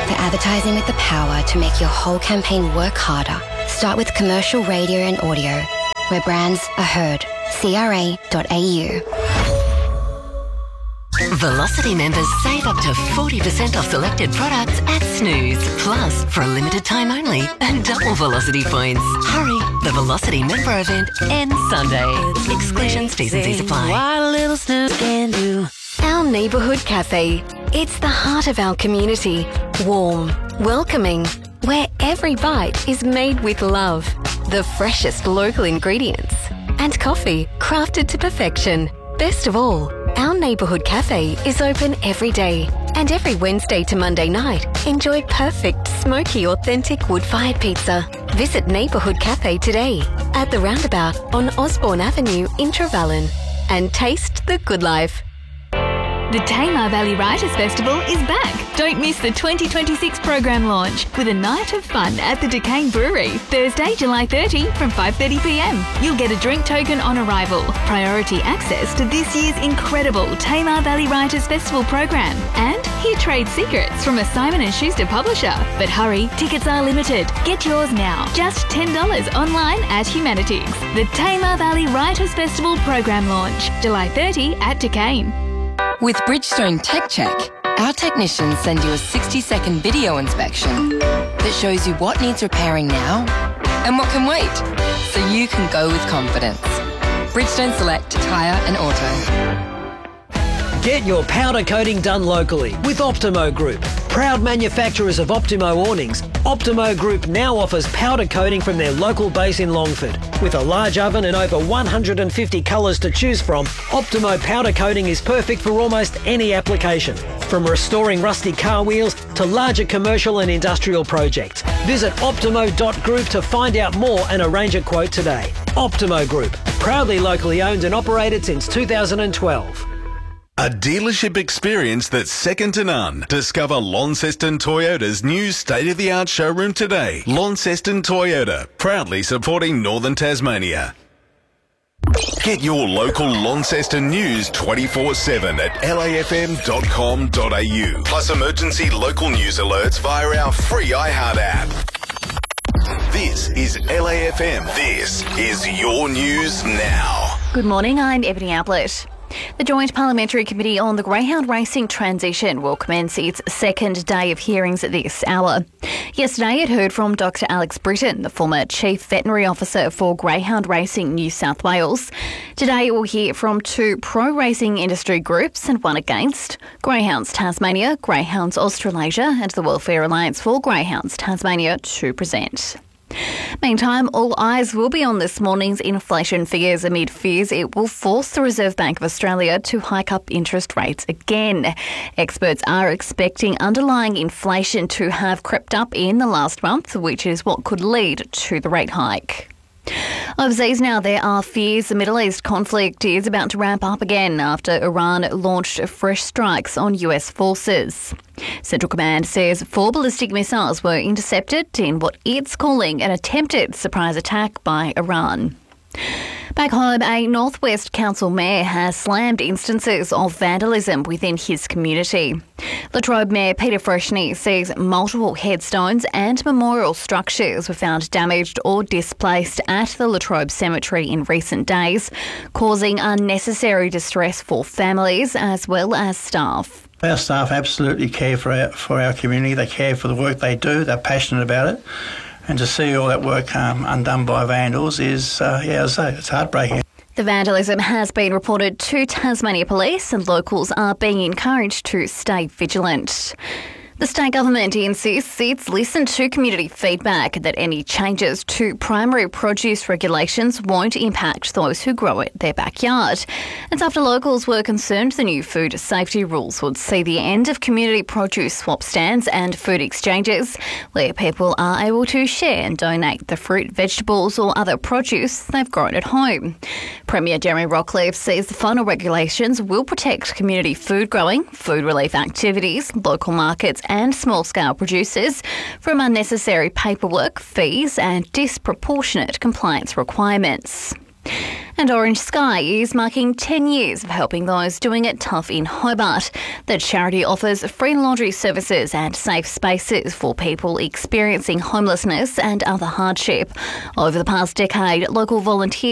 For advertising with the power to make your whole campaign work harder, start with commercial radio and audio, where brands are heard. CRA.au. Velocity members save up to 40% off selected products at Snooze. Plus, for a limited time only, and double Velocity points. Hurry, the Velocity member event ends Sunday. Exclusions, T's and C's apply. What a little Snooze can do. Our neighbourhood cafe. It's the heart of our community. Warm, welcoming, where every bite is made with love. The freshest local ingredients. And coffee crafted to perfection. Best of all, our neighbourhood cafe is open every day. And every Wednesday to Monday night, enjoy perfect, smoky, authentic wood-fired pizza. Visit Neighbourhood Cafe today at the roundabout on Osborne Avenue in Trevellyn. And taste the good life. The Tamar Valley Writers Festival is back. Don't miss the 2026 program launch with a night of fun at the Duquesne Brewery, Thursday, July 30 from 5:30pm. You'll get a drink token on arrival, priority access to this year's incredible Tamar Valley Writers Festival program, and hear trade secrets from a Simon & Schuster publisher. But hurry, tickets are limited. Get yours now. Just $10 online at Humanities. The Tamar Valley Writers Festival program launch, July 30 at Duquesne. With Bridgestone Tech Check, our technicians send you a 60-second video inspection that shows you what needs repairing now and what can wait, so you can go with confidence. Bridgestone Select Tyre and Auto. Get your powder coating done locally with Optimo Group. Proud manufacturers of Optimo awnings, Optimo Group now offers powder coating from their local base in Longford. With a large oven and over 150 colours to choose from, Optimo powder coating is perfect for almost any application. From restoring rusty car wheels to larger commercial and industrial projects. Visit optimo.group to find out more and arrange a quote today. Optimo Group, proudly locally owned and operated since 2012. A dealership experience that's second to none. Discover Launceston Toyota's new state-of-the-art showroom today. Launceston Toyota, proudly supporting Northern Tasmania. Get your local Launceston news 24/7 at lafm.com.au. Plus emergency local news alerts via our free iHeart app. This is LAFM. This is your news now. Good morning, I'm Ebony Ablett. The Joint Parliamentary Committee on the Greyhound Racing Transition will commence its second day of hearings at this hour. Yesterday it heard from Dr Alex Britton, the former Chief Veterinary Officer for Greyhound Racing New South Wales. Today it will hear from two pro-racing industry groups and one against: Greyhounds Tasmania, Greyhounds Australasia and the Welfare Alliance for Greyhounds Tasmania to present. Meantime, all eyes will be on this morning's inflation figures amid fears it will force the Reserve Bank of Australia to hike up interest rates again. Experts are expecting underlying inflation to have crept up in the last month, which is what could lead to the rate hike. Overseas now, there are fears the Middle East conflict is about to ramp up again after Iran launched fresh strikes on US forces. Central Command says 4 ballistic missiles were intercepted in what it's calling an attempted surprise attack by Iran. Back home, a North West Council mayor has slammed instances of vandalism within his community. Latrobe Mayor Peter Freshney says multiple headstones and memorial structures were found damaged or displaced at the Latrobe Cemetery in recent days, causing unnecessary distress for families as well as staff. Our staff absolutely care for our community. They care for the work they do. They're passionate about it. And to see all that work undone by vandals is, it's heartbreaking. The vandalism has been reported to Tasmania Police and locals are being encouraged to stay vigilant. The state government insists it's listened to community feedback that any changes to primary produce regulations won't impact those who grow it their backyard. It's after locals were concerned the new food safety rules would see the end of community produce swap stands and food exchanges, where people are able to share and donate the fruit, vegetables or other produce they've grown at home. Premier Jeremy Rockliff says the final regulations will protect community food growing, food relief activities, local markets and small-scale producers from unnecessary paperwork, fees and disproportionate compliance requirements. And Orange Sky is marking 10 years of helping those doing it tough in Hobart. The charity offers free laundry services and safe spaces for people experiencing homelessness and other hardship. Over the past decade, local volunteers